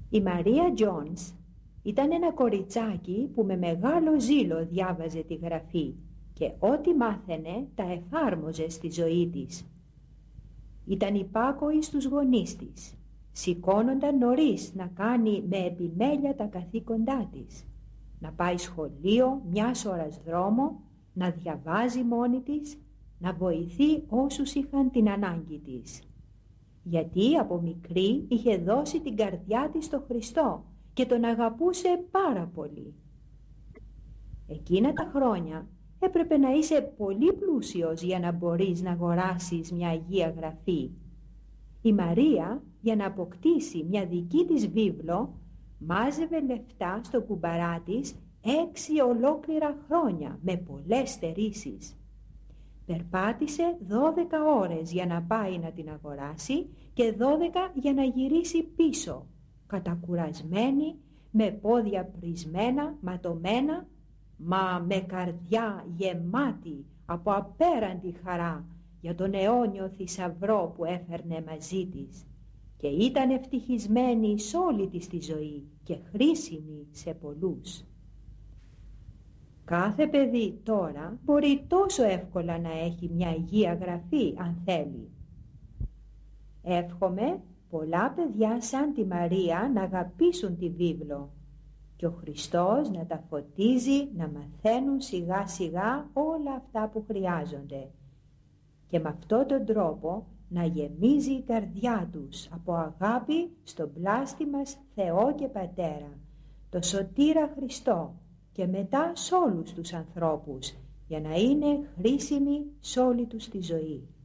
Η Μαρία Τζόνς ήταν ένα κοριτσάκι που με μεγάλο ζήλο διάβαζε τη γραφή και ό,τι μάθαινε τα εφάρμοζε στη ζωή της. Ήταν υπάκοη στους γονείς της. Σηκώνονταν νωρίς να κάνει με επιμέλεια τα καθήκοντά της. Να πάει σχολείο, μιας ώρας δρόμο, να διαβάζει μόνη της, να βοηθεί όσους είχαν την ανάγκη της. Γιατί από μικρή είχε δώσει την καρδιά της στο Χριστό και τον αγαπούσε πάρα πολύ. Εκείνα τα χρόνια έπρεπε να είσαι πολύ πλούσιος για να μπορείς να αγοράσεις μια Αγία Γραφή. Η Μαρία, για να αποκτήσει μια δική της βίβλο, μάζευε λεφτά στο κουμπαρά της 6 ολόκληρα χρόνια με πολλές στερήσεις. Περπάτησε 12 ώρες για να πάει να την αγοράσει και 12 για να γυρίσει πίσω, κατακουρασμένη, με πόδια πρισμένα, ματωμένα, μα με καρδιά γεμάτη από απέραντη χαρά για τον αιώνιο θησαυρό που έφερνε μαζί της, και ήταν ευτυχισμένη σε όλη της τη ζωή και χρήσιμη σε πολλούς. Κάθε παιδί τώρα μπορεί τόσο εύκολα να έχει μια Αγία Γραφή αν θέλει. Εύχομαι πολλά παιδιά σαν τη Μαρία να αγαπήσουν τη βίβλο και ο Χριστός να τα φωτίζει να μαθαίνουν σιγά σιγά όλα αυτά που χρειάζονται και με αυτόν τον τρόπο να γεμίζει η καρδιά τους από αγάπη στον πλάστη μας Θεό και Πατέρα, το Σωτήρα Χριστό, και μετά σ' όλους τους ανθρώπους, για να είναι χρήσιμοι σ' όλη τους τη ζωή.